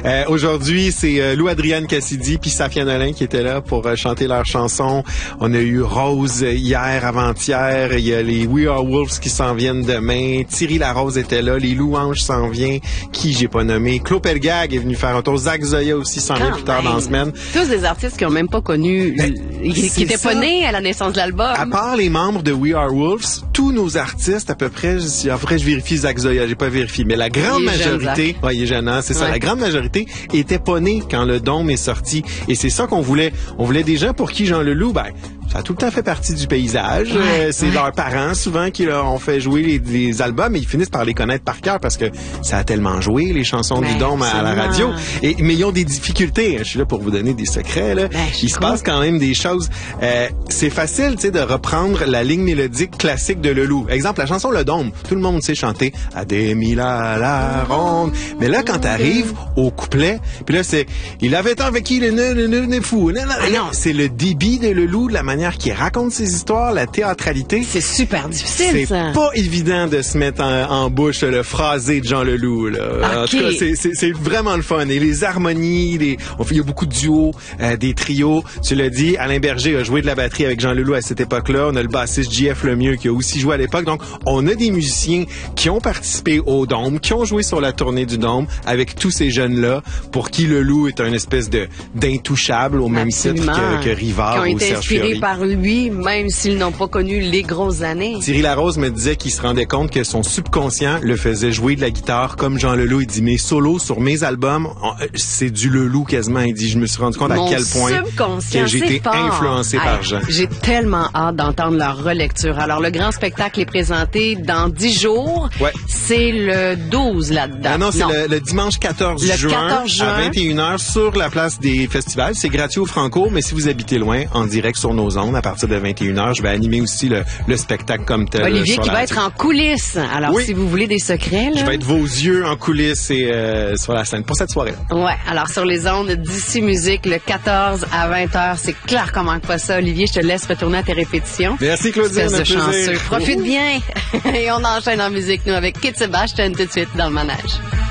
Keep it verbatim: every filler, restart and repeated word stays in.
Euh, aujourd'hui, c'est euh, Lou Adrienne Cassidy puis Safia Nolin qui étaient là pour euh, chanter leur chanson. On a eu Rose hier, avant-hier. Il y a les We Are Wolves qui s'en viennent demain. Thierry Larose était là. Les Louanges s'en viennent. Qui j'ai pas nommé. Claude Pelgag est venu faire un tour. Zach Zoya aussi s'en vient plus tard dans la semaine. Tous des artistes qui ont même pas connu, ben, qui, qui étaient pas nés à la naissance de l'album. À part les membres de We Are Wolves, tous nos artistes, à peu près, après je vérifie Zach Zoya, j'ai pas vérifié, mais la grande majorité, ouais, il est gênant, c'est ça, ouais. La grande majorité était pas née quand le Dôme est sorti. Et c'est ça qu'on voulait. On voulait des gens pour qui Jean Leloup, ben, ça a tout le temps fait partie du paysage. Ouais, euh, c'est ouais. Leurs parents, souvent, qui leur ont fait jouer les, les albums et ils finissent par les connaître par cœur parce que ça a tellement joué, les chansons ben, du Dôme à, à la radio. Et, mais ils ont des difficultés. Je suis là pour vous donner des secrets, là. Ben, il se passe quand même des choses. Euh, c'est facile, tu sais, de reprendre la ligne mélodique classique de Leloup. Exemple, la chanson Le Dôme. Tout le monde sait chanter « Adémila la ronde ». Mais là, quand t'arrives au couplet, puis là, c'est « Il avait tant avec qui le ne ne ne fou ». C'est le débit de Leloup, de la manière qui raconte ses histoires, la théâtralité. C'est super difficile, ça. C'est pas évident de se mettre en, en bouche le phrasé de Jean Leloup, là. Okay. En tout cas, c'est, c'est, c'est vraiment le fun. Et les harmonies, les, on fait, il y a beaucoup de duos, euh, des trios. Tu l'as dit, Alain Berger a joué de la batterie avec Jean Leloup à cette époque-là. On a le bassiste J F Lemieux qui a aussi joué à l'époque. Donc, on a des musiciens qui ont participé au Dôme, qui ont joué sur la tournée du Dôme avec tous ces jeunes-là, pour qui Leloup est un espèce de d'intouchable au même Absolument. titre que, que Rivard ou Serge Fiori. Par lui, même s'ils n'ont pas connu les grosses années. Thierry Larose me disait qu'il se rendait compte que son subconscient le faisait jouer de la guitare comme Jean Leloup. Il dit, mes solos sur mes albums, c'est du Leloup quasiment. Il dit, je me suis rendu compte Mon à quel point que j'ai été fort. influencé hey, par Jean. J'ai tellement hâte d'entendre leur relecture. Alors, le grand spectacle est présenté dans dix jours. Ouais. C'est le douze là-dedans. Ah non, c'est le, le dimanche quatorze le juin, quatorze juin à vingt et une heures sur la place des festivals. C'est gratuit au Franco, mais si vous habitez loin, en direct sur nos ondes, à partir de vingt et une heures, je vais animer aussi le, le spectacle comme tel. Olivier qui va radio. être en coulisses. Alors, oui. si vous voulez des secrets, là... Je vais être vos yeux en coulisses et euh, sur la scène pour cette soirée. Ouais. Alors, sur les ondes d'ici musique, le quatorze à vingt heures, c'est clair qu'on manque pas ça. Olivier, je te laisse retourner à tes répétitions. Merci, Claudine. Espèce de chanceux. Profite bien. Et on enchaîne en musique, nous, avec Kit Sebastian tout de suite dans le manège.